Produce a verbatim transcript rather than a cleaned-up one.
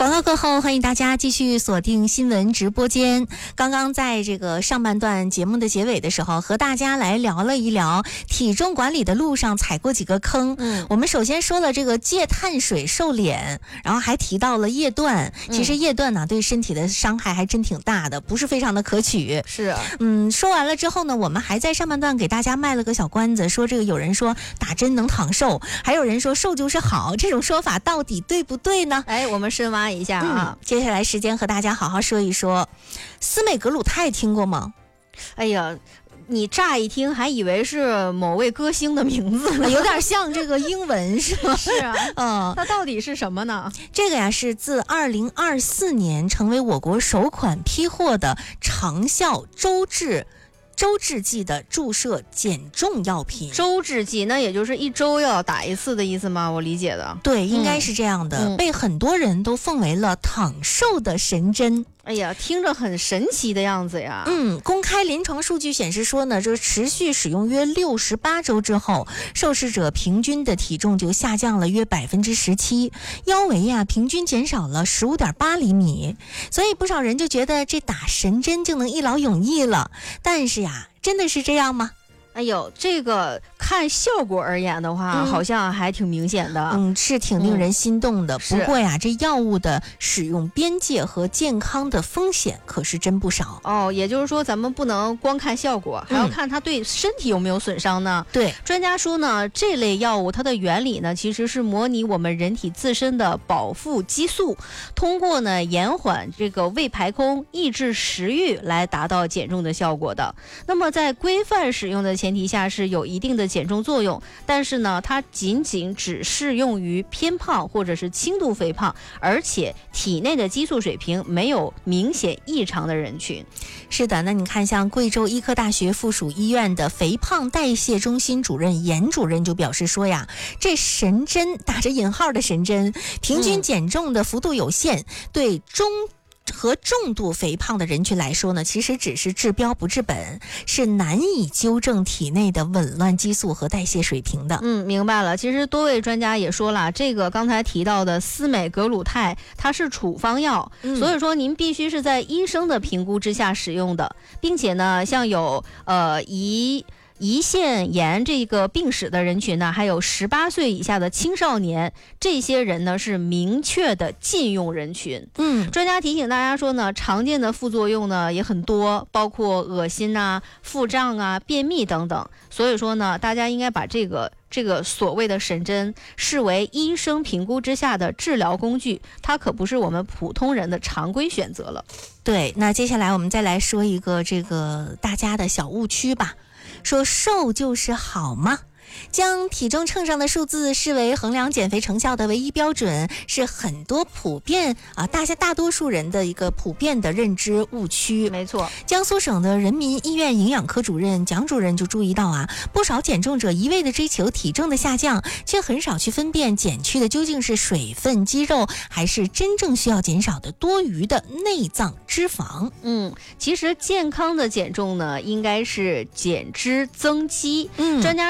广告过后，欢迎大家继续锁定新闻直播间。刚刚在这个上半段节目的结尾的时候，和大家来聊了一聊体重管理的路上踩过几个坑。嗯，我们首先说了这个戒碳水瘦脸，然后还提到了夜断。其实夜断呢、啊，对身体的伤害还真挺大的，不是非常的可取。 是啊， 嗯，说完了之后呢，我们还在上半段给大家卖了个小关子，说这个有人说打针能躺瘦，还有人说瘦就是好，这种说法到底对不对呢？ 哎，我们深挖一下啊、 嗯。接下来时间和大家好好说一说司美格鲁肽，听过吗？ 哎呀，你乍一听还以为是某位歌星的名字呢， 有点像这个英文是吗？ 是啊，嗯，它到底是什么呢？ 这个呀是自二零二四年成为我国首款批货的长效周至周制剂的注射减重药品。 周制剂那也就是一周要打一次的意思吗？我理解的。 对，应该是这样的、嗯、被很多人都奉为了躺瘦的神针。 哎呀，听着很神奇的样子呀。 嗯，公开临床数据显示说呢，就是持续使用约六十八周之后，受试者平均的体重就下降了约百分之十七，腰围呀平均减少了十五点八厘米。所以不少人就觉得这打神针就能一劳永逸了，但是呀，真的是这样吗？ 哎呦，这个看效果而言的话、嗯、好像还挺明显的。 嗯，是挺令人心动的、嗯、不过呀，这药物的使用边界和健康的风险可是真不少哦。也就是说咱们不能光看效果、嗯、还要看它对身体有没有损伤呢。 对， 专家说呢，这类药物它的原理呢其实是模拟我们人体自身的饱腹激素，通过呢延缓这个胃排空，抑制食欲来达到减重的效果的。那么在规范使用的前提下是有一定的减重作用，但是呢它仅仅只适用于偏胖或者是轻度肥胖，而且体内的激素水平没有明显异常的人群。 是的，那你看像贵州医科大学附属医院的肥胖代谢中心主任严主任就表示说呀，这神针打着引号的神针平均减重的幅度有限、嗯、对中和重度肥胖的人群来说呢，其实只是治标不治本，是难以纠正体内的紊乱激素和代谢水平的。 嗯，明白了。其实多位专家也说了，这个刚才提到的司美格鲁肽它是处方药、嗯、所以说您必须是在医生的评估之下使用的，并且呢像有呃胰胰腺炎这个病史的人群呢，还有十八岁以下的青少年，这些人呢是明确的禁用人群。嗯，专家提醒大家说呢，常见的副作用呢也很多，包括恶心啊、腹胀啊、便秘等等。所以说呢，大家应该把这个这个所谓的神针视为医生评估之下的治疗工具，它可不是我们普通人的常规选择了。 对，那接下来我们再来说一个这个大家的小误区吧。说瘦就是好吗？将体重秤上的数字视为衡量减肥成效的唯一标准，是很多普遍啊，大家大多数人的一个普遍的认知误区。 没错， 江苏省的人民医院营养科主任蒋主任就注意到啊，不少减重者一味的追求体重的下降，却很少去分辨减去的究竟是水分、肌肉，还是真正需要减少的多余的内脏脂肪。 嗯，其实健康的减重呢，应该是减脂增肌。嗯，专家